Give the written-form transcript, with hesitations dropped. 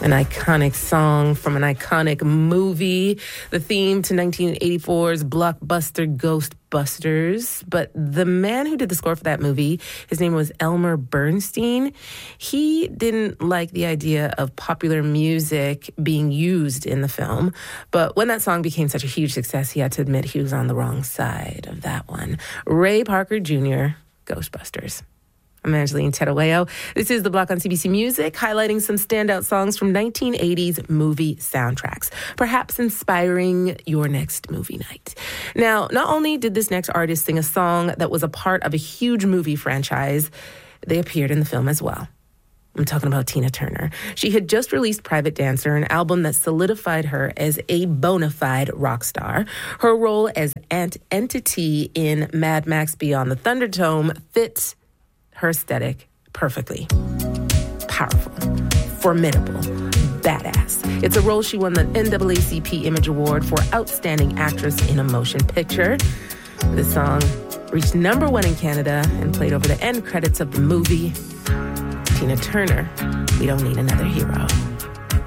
An iconic song from an iconic movie, the theme to 1984's blockbuster Ghostbusters. But the man who did the score for that movie, his name was Elmer Bernstein. He didn't like the idea of popular music being used in the film. But when that song became such a huge success, he had to admit he was on the wrong side of that one. Ray Parker Jr., Ghostbusters. I'm Angeline Tedaweo. This is The Block on CBC Music, highlighting some standout songs from 1980s movie soundtracks, perhaps inspiring your next movie night. Now, not only did this next artist sing a song that was a part of a huge movie franchise, they appeared in the film as well. I'm talking about Tina Turner. She had just released Private Dancer, an album that solidified her as a bona fide rock star. Her role as Aunt Entity in Mad Max Beyond the Thunderdome fits her aesthetic perfectly. Powerful, formidable, badass. It's a role she won the NAACP Image Award for Outstanding Actress in a Motion Picture. This song reached #1 in Canada and played over the end credits of the movie. Tina Turner, We Don't Need Another Hero.